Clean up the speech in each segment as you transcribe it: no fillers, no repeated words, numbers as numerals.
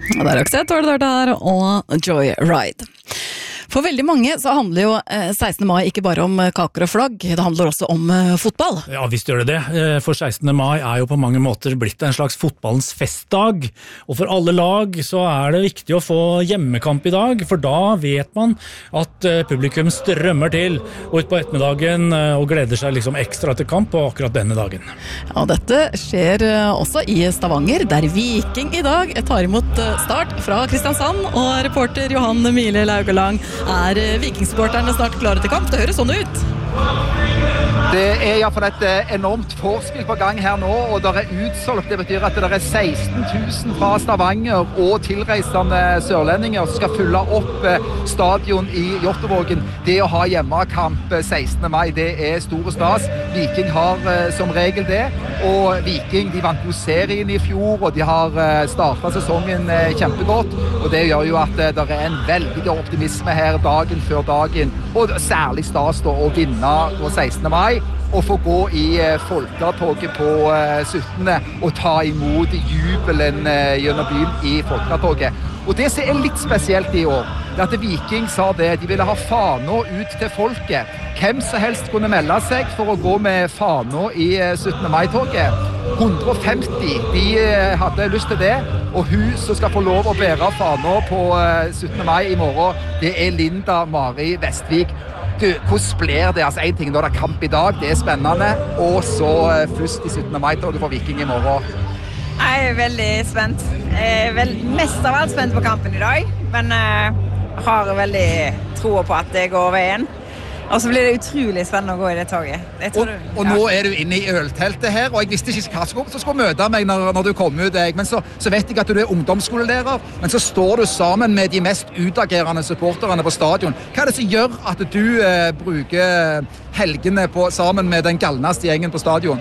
Ja, det også et år der og Joyride. For veldig mange så handler jo 16. mai ikke bare om kaker og flagg, det handler også om fotball. Ja, visst gjør det det. For 16. mai er jo på mange måter blitt en slags fotballens festdag. Og for alle lag så er det viktig å få hjemmekamp i dag, for da vet man at publikum strømmer til og ut på ettermiddagen og gleder seg liksom ekstra til kamp på akkurat denne dagen. Ja, dette skjer også i Stavanger, der Viking i dag tar imot Start fra Kristiansand, og reporter Johan Mile Laugalang. Er vikingsupporterne snart klare til kamp? Det høres sånn ut. Det er i hvert fall et enormt forspill på gang her nå, og det er utsolgt. Det betyr at det er 16 000 fra Stavanger og tilreisende sørlendinger som skal fylle opp stadion i Jåttåvågen. Det å ha hjemmekamp 16. mai, det er store stas. Viking har som regel det, og Viking de vant jo serien i fjor, og de har startet sesongen kjempegodt, og det gjør jo at det er en veldig optimisme her dagen før dagen, og særlig stas da å vinne på 16. mai, og få gå i folketoget på 17. og ta imot jubelen gjennom byen i folketoget. Og det som er litt spesielt i år, det er at Viking sa det, de ville ha fana ut til folket. Hvem som helst kunne melde seg for å gå med fana i 17. mai-toget. 150, de hadde lyst til det, og hun som skal få lov å bære fana på 17. mai i morgen, det er Linda Mari Vestvik. Du, hvordan blir det? Altså, en ting når det er kamp i dag, det er spennende, og så først i 17. mai-toget for Viking i morgen. Jeg er veldig spent. Jeg er mest av alt spent på kampen i dag, men har veldig tro på at det går veien. Og så blir det utrolig spennende å gå i det toget. Og nå er du inne i ølteltet her, og jeg visste ikke hva som skulle møte meg når du kom ut. Men så vet jeg at du er ungdomsskolelærer, men så står du sammen med de mest utagerende supporterne på stadion. Hva er det som gjør at du bruker helgene sammen med den galneste gjengen på stadion?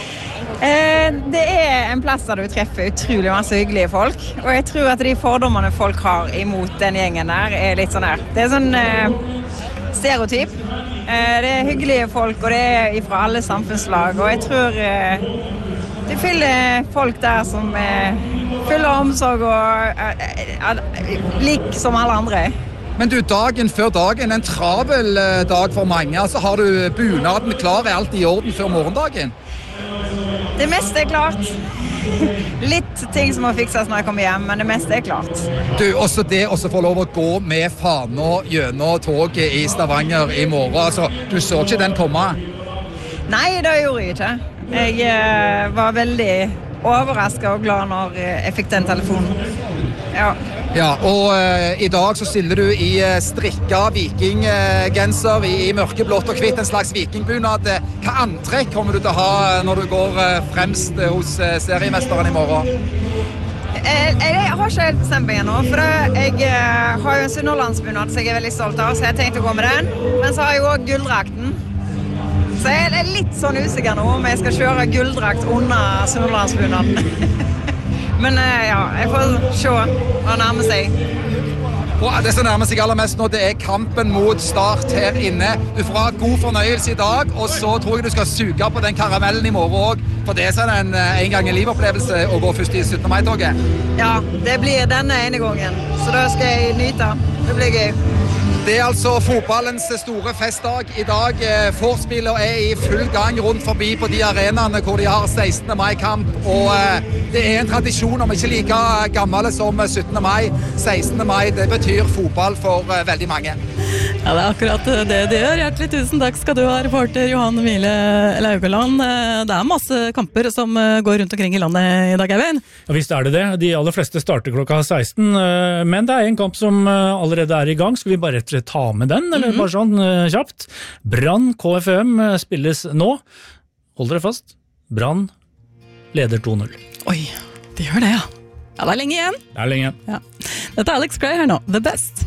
Det er en plass der du treffer utrolig masse hyggelige folk, og jeg tror at de fordommene folk har imot den gjengen der er litt sånn her. Det er sånn stereotyp. Det er hyggelige folk, og det er fra alle samfunnslag, og jeg tror det fyller folk der som fyller omsorg og lik som alle andre. Men du, dagen før dagen, en travel dag for mange, altså har du bunaden klar, er alt i orden før morgendagen? Det meste er klart. Litt ting som må fikses når jeg kommer hjem, men det meste er klart. Du, også det å få lov å gå med fana gjennom toget i Stavanger i morgen, altså, du så ikke den komme? Nei, det gjorde jeg ikke. Jeg var veldig overrasket og glad når jeg fikk den telefonen. Ja, og i dag så stiller du i strikka vikinggenser i mørkeblått og hvitt, en slags vikingbunad. Hva antrekk kommer du til å ha når du går fremst hos seriemesteren i morgen? Jeg har ikke helt bestemt meg ennå, for jeg har jo en Sunnhordlandsbunad som jeg er veldig stolt av, så jeg tenkte å gå med den. Men så har jeg jo også gulddrakten. Så jeg er litt sånn usikker nå om jeg skal kjøre gulldrakt under Sunnhordlandsbunaden. Men ja, jeg får se hva nærmer seg. Og det som nærmer seg aller mest nå, det er kampen mot Start her inne. Du får ha god fornøyelse i dag, og så tror jeg du skal suge på den karamellen i morgen også, for det er sånn en gang i liv-opplevelse å gå først i 17. mai-toget. Ja, det blir denne ene gangen, så da skal jeg nyte. Det blir gøy. Det er altså fotballens store festdag i dag. Forspillet er i full gang rundt forbi på de arenaene hvor de har 16. mai-kamp, og det er en tradisjon om ikke like gammel som 17. mai. 16. mai, det betyr fotball for veldig mange. Ja, det er akkurat det det gjør. Hjertelig tusen takk skal du ha, reporter Johan Mile Laugaland. Det er masse kamper som går rundt omkring i landet i dag, Eivind. Ja, visst er det det. De aller fleste starter klokka 16, men det er en kamp som allerede er i gang. Skal vi bare rett og slett ta med den, eller bare sånn kjapt? Brann KFUM spilles nå. Hold dere fast. Brann leder 2-0. Oi, de gjør det, ja. Ja, det er lenge igjen. Det er lenge igjen. Ja. Dette er Alex Gray her nå. The Best.